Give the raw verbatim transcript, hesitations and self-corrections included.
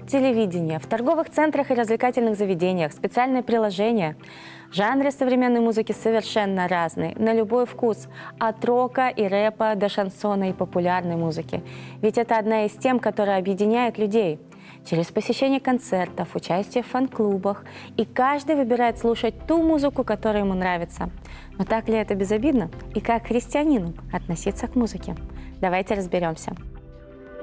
телевидение, в торговых центрах и развлекательных заведениях, специальные приложения. Жанры современной музыки совершенно разные, на любой вкус, от рока и рэпа до шансона и популярной музыки. Ведь это одна из тем, которая объединяет людей. Через посещение концертов, участие в фан-клубах. И каждый выбирает слушать ту музыку, которая ему нравится. Но так ли это безобидно? И как христианину относиться к музыке? Давайте разберемся.